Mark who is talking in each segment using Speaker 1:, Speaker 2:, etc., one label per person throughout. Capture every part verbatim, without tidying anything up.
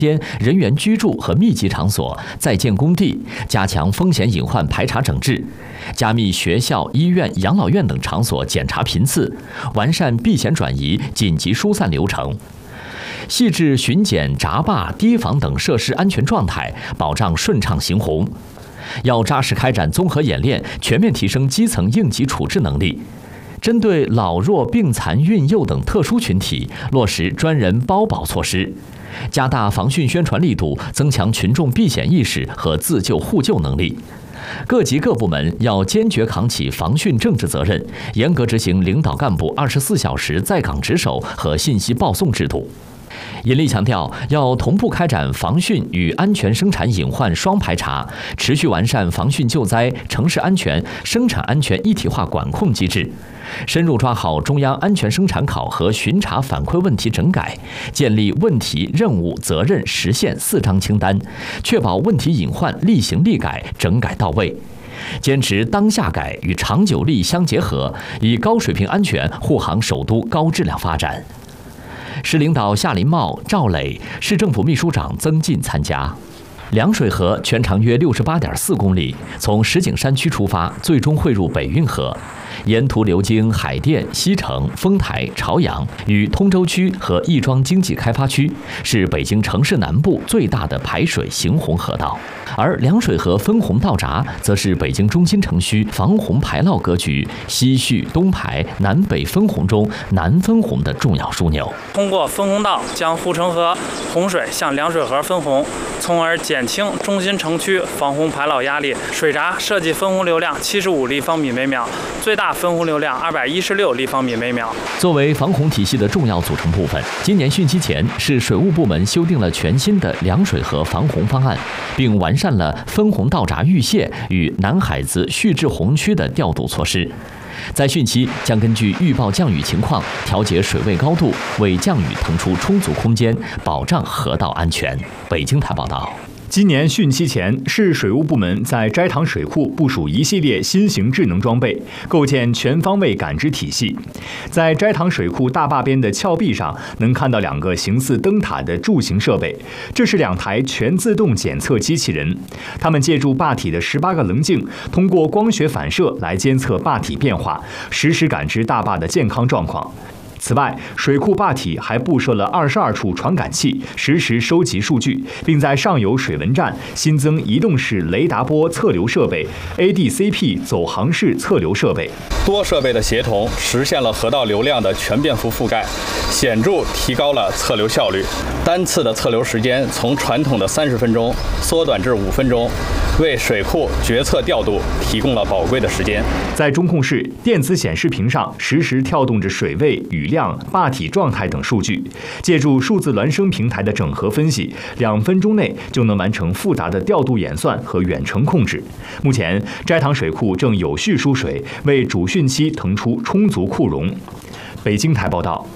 Speaker 1: 间人员居住和密集场所、在建工地，加强风险隐患排查整治，加密学校、医院、养老院等场所检查频次，完善避险转移、紧急疏散流程，细致巡检闸坝、堤防等设施安全状态，保障顺畅行洪。要扎实开展综合演练，全面提升基层应急处置能力。针对老弱病残孕幼等特殊群体，落实专人包保措施，加大防汛宣传力度，增强群众避险意识和自救互救能力。各级各部门要坚决扛起防汛政治责任，严格执行领导干部二十四小时在岗值守和信息报送制度。引力强调，要同步开展防汛与安全生产隐患双排查，持续完善防汛救灾、城市安全、生产安全一体化管控机制，深入抓好中央安全生产考核巡查反馈问题整改，建立问题、任务、责任、实现四张清单，确保问题隐患立行立改、整改到位。坚持当下改与长久利相结合，以高水平安全护航首都高质量发展。市领导夏林茂、赵磊，市政府秘书长曾进参加。凉水河全长约六十八点四公里，从石景山区出发，最终汇入北运河，沿途流经海淀、西城、丰台、朝阳与通州区和亦庄经济开发区，是北京城市南部最大的排水行洪河道。而凉水河分洪道闸则是北京中心城区防洪排涝格局西蓄东排南北分洪中南分洪的重要枢纽。
Speaker 2: 通过分洪道将护城河洪水向凉水河分洪，从而减轻中心城区防洪排涝压力。水闸设计分洪流量七十五立方米每秒，最大分洪流量二百一十六立方米每秒。
Speaker 1: 作为防洪体系的重要组成部分，今年汛期前，市水务部门修订了全新的凉水河防洪方案，并完善了分洪道闸预泄与南海子蓄滞洪区的调度措施。在汛期，将根据预报降雨情况调节水位高度，为降雨腾出充足空间，保障河道安全。北京台报道。
Speaker 3: 今年汛期前，市水务部门在斋堂水库部署一系列新型智能装备，构建全方位感知体系。在斋堂水库大坝边的峭壁上，能看到两个形似灯塔的柱形设备，这是两台全自动检测机器人。它们借助坝体的十八个棱镜，通过光学反射来监测坝体变化，实时感知大坝的健康状况。此外，水库坝体还布设了二十二处传感器，实时收集数据，并在上游水文站新增移动式雷达波测流设备、A D C P 走航式测流设备。
Speaker 4: 多设备的协同实现了河道流量的全遍幅覆盖，显著提高了测流效率。单次的测流时间从传统的三十分钟缩短至五分钟，为水库决策调度提供了宝贵的时间。
Speaker 3: 在中控室电子显示屏上实时跳动着水位、雨量、坝体状态等数据，借助数字孪生平台的整合分析，两分钟内就能完成复杂的调度演算和远程控制。目前，斋堂水库正有序输水，为主汛期腾出充足库容。北京台报道。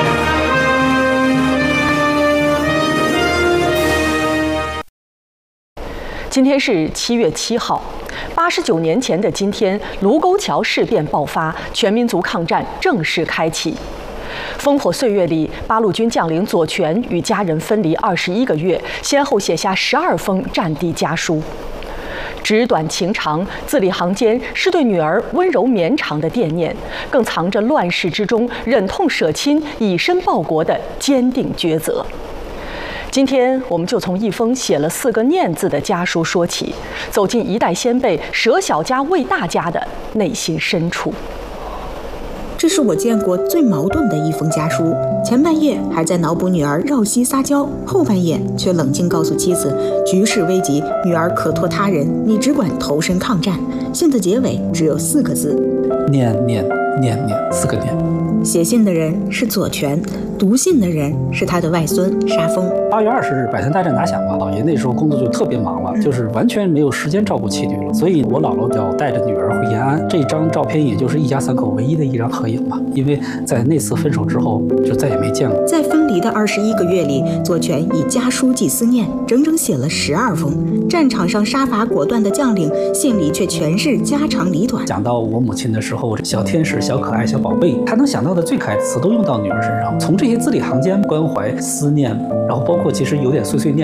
Speaker 5: 今天是七月七号，八十九年前的今天，卢沟桥事变爆发，全民族抗战正式开启。烽火岁月里，八路军将领左权与家人分离二十一个月，先后写下十二封战地家书。纸短情长，字里行间是对女儿温柔绵长的惦念，更藏着乱世之中忍痛舍亲、以身报国的坚定抉择。今天，我们就从一封写了四个念字的家书说起，走进一代先辈舍小家为大家的内心深处。
Speaker 6: 这是我见过最矛盾的一封家书。前半夜还在脑补女儿绕膝撒娇，后半夜却冷静告诉妻子，局势危急，女儿可托他人，你只管投身抗战。信的结尾只有四个字：
Speaker 7: 念念念念，四个念。
Speaker 6: 写信的人是左权，读信的人是他的外孙沙峰。
Speaker 7: 八月二十日，百团大战打响了，老爷那时候工作就特别忙了，就是完全没有时间照顾妻女了，所以我姥姥要带着女儿回延安。这张照片也就是一家三口唯一的一张合影吧，因为在那次分手之后就再也没见过。
Speaker 6: 在分离的二十一个月里，左权以家书寄思念，整整写了十二封。战场上杀伐果断的将领，信里却全是家长里短。
Speaker 7: 讲到我母亲的时候，小天使、小可爱、小宝贝，他能想到的最可爱的词都用到女儿身上。从这些些字里行间关怀、思念，然后包括其实有点碎碎念。